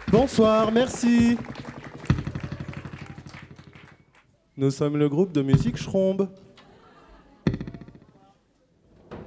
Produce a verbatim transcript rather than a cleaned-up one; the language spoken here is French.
Bonsoir, merci. Nous sommes le groupe de musique Schrombe.